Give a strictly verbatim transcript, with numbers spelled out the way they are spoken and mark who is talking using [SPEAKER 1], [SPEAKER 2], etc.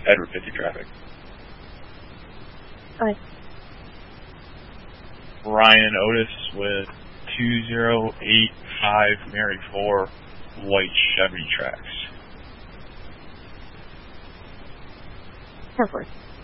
[SPEAKER 1] Edward fifty traffic.
[SPEAKER 2] Hi.
[SPEAKER 1] Ryan Otis with two zero eight five Mary four, white Chevy tracks.
[SPEAKER 2] Perfect.